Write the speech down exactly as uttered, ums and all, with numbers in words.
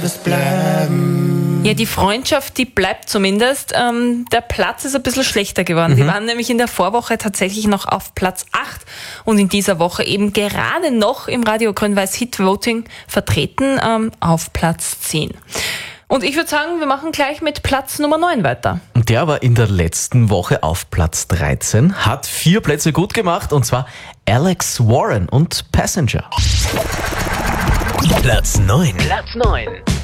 Ja, die Freundschaft, die bleibt zumindest. Ähm, der Platz ist ein bisschen schlechter geworden. Mhm. Die waren nämlich in der Vorwoche tatsächlich noch auf Platz acht und in dieser Woche eben gerade noch im Radio Grün-Weiß Hit Voting vertreten ähm, auf Platz zehn. Und ich würde sagen, wir machen gleich mit Platz Nummer neun weiter. Der war in der letzten Woche auf Platz dreizehn, hat vier Plätze gut gemacht, und zwar Alex Warren und Passenger. Platz neun. Platz neun.